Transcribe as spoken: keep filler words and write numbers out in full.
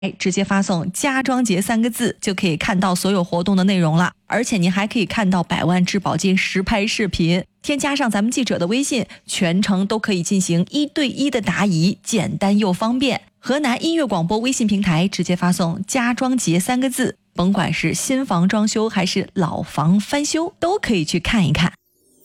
直接发送家装节三个字就可以看到所有活动的内容了，而且您还可以看到百万质保金实拍视频，添加上咱们记者的微信，全程都可以进行一对一的答疑，简单又方便。河南音乐广播微信平台直接发送家装节三个字，甭管是新房装修还是老房翻修，都可以去看一看。